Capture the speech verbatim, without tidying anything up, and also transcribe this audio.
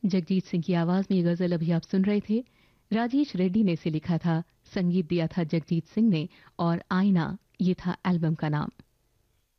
जगजीत सिंह की आवाज में ये गजल अभी आप सुन रहे थे। राजेश रेड्डी ने इसे लिखा था, संगीत दिया था जगजीत सिंह ने और आईना ये था एल्बम का नाम।